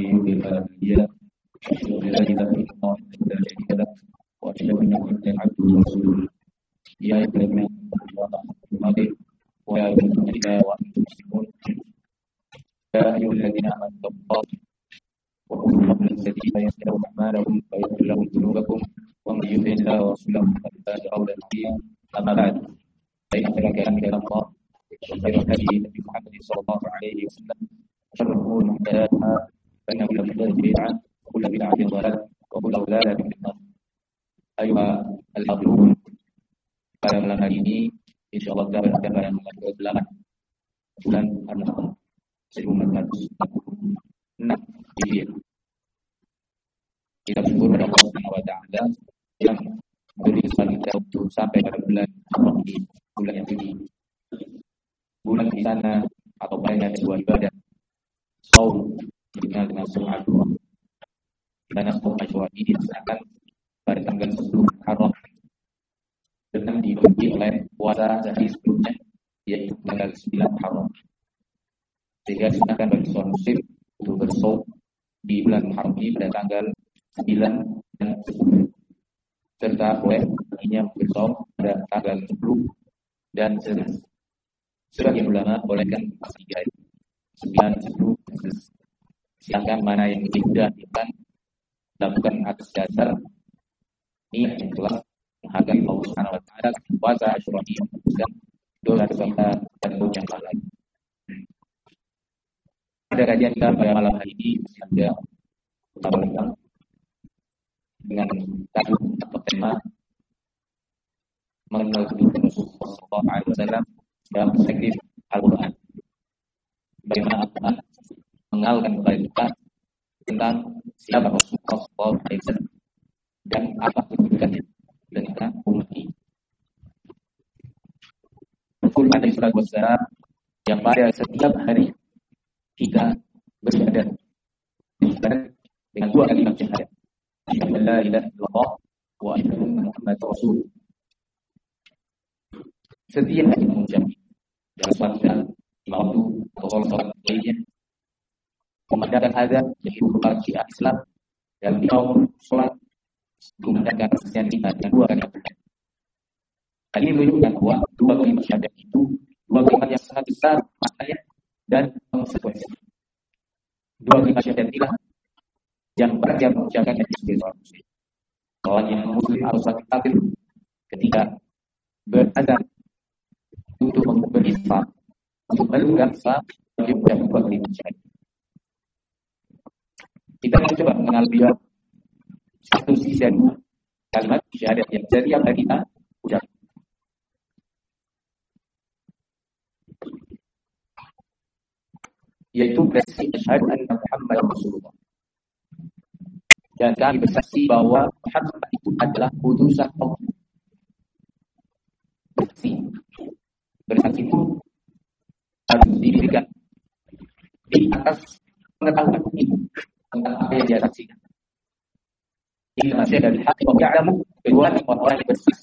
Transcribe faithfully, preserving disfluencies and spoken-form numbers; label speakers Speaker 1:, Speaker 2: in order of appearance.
Speaker 1: يضلل فلا هادي له أشهد أن لا إله إلا الله وحده لا شريك له وأشهد أن محمدا عبده ورسوله يا أيها الذين آمنوا اتقوا الله حق تقاته ولا تموتن إلا وأنتم مسلمون يا أيها الذين آمنوا اتقوا الله وقولوا قولا سديدا يصلح لكم أعمالكم ويغفر لكم ذنوبكم ومن يطع الله ورسوله فقد فاز فوزا عظيما أما بعد فإن خير الكلام كلام الله وخير الهدي هدي محمد صلى الله عليه وسلم وشر الأمور محدثاتها فإن كل محدثة بدعة وكل بدعة ضلالة وكل ضلالة في النار. أيها الحاضرون, pada malam hari ini insyaallah kita akan pada bulan delapan bulan Ramadan seribu empat ratus enam puluh enam Hijriah. Kita bersyukur kepada Allah Subhanahu wa taala yang memberi kesempatan kita untuk sampai pada bulan Ramadan ini, bulan yang tinggi. Bulan di sana atau banyak sebuah ibadah saum dikenal dengan saum Ashura. Di mana saum Ashura ini dilaksanakan pada tanggal sepuluh Muharram dengan diikuti oleh puasa dari sebelumnya, yaitu tanggal sembilan Muharram. Sehingga disunahkan bagi seorang muslim untuk bersaum di bulan Muharram ini pada tanggal sembilan dan sepuluh, serta boleh hanya bersaum pada tanggal sepuluh dan sebelas. Sebagian ulama bolehkan pas tiga hari sembilan, sepuluh, sebelas. Silakan mana yang lebih mudah dilakukan lakukan atas dasar niat yang telah menghargai Allah Subhanahu wa taala. Puasa Ashura ini menghapuskan dosa kita dan dosa yang lain. Pada kajian kita pada malam hari ini masih ada utama dengan tajuk atau tema mengenal kehidupan Rasulullah sallallahu alaihi wasallam dalam perspektif Al-Quran. Bagaimana Al-Quran mengenalkan kepada kita tentang siapa Rasulullah sallallahu alaihi wasallam dan apa kedudukannya dengan umat ini. Rasulullah alaihi wasallam yang pada setiap hari kita bersyahadat dengan dua kalimat syahadat, asyhadu an la ilaha illallah wa asyhadu anna Muhammadar Rasulullah. Setiap hari mengucap dalam sholat lima waktu atau sholat lainnya, memandangkan azan yaitu merupakan syiar Islam, dan di awal sholat memandangkan kesaksian kita dengan dua kalimat syahadat. Hal ini menunjukkan bahwa dua kalimat syahadat itu dua kalimat yang sangat besar maknanya dan konsekuensi. Dua kalimat syahadat inilah yang berarti mengucapkannya sebagai seorang muslim. Orang yang muslim harus hati-hati ketika berazan untuk memberi Islam, untuk melakukan Islam, wajib mengucapkan dua kalimat syahadat. Kita akan coba mengenal biar satu sisi dari kalimat syahadat yang setiap hari kita ucap. Yaitu bersaksi asyhadu anna Muhammadar Rasulullah. Dan kami bersaksi bahwa Muhammad itu adalah utusan Allah. Bersaksi. Bersaksi itu harus didirikan di atas pengetahuan ini tentang apa yang dia saksikan. Ini manusia dari hati wa ya'lamu, kecuali orang yang bersaksi